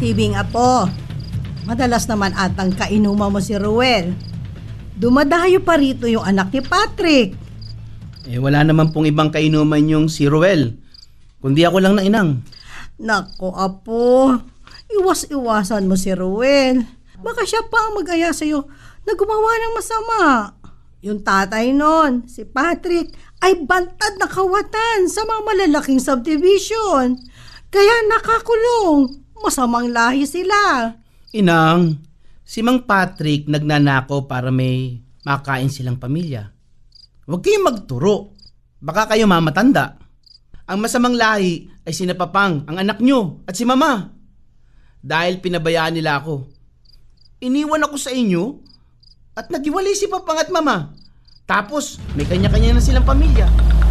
Sibing apo, madalas naman atang kainuman mo si Ruel. Dumadayo pa rito yung anak ni Patrick. Wala naman pong ibang kainuman yung si Ruel, kundi ako lang na inang. Nako apo, iwas-iwasan mo si Ruel. Baka siya pa ang mag-aya sa'yo na gumawa ng masama. Yung tatay nun, si Patrick, ay bantad na kawatan sa mga malalaking subdivision. Kaya nakakulong. Masamang lahi sila. Inang, si Mang Patrick nagnanakaw para may makain silang pamilya. Huwag kayong magturo. Baka kayo mamatanda. Ang masamang lahi ay sina Papang, ang anak nyo, at si Mama. Dahil pinabayaan nila ako. Iniwan ako sa inyo at naghiwalay si Papang at Mama. Tapos may kanya-kanya na silang pamilya.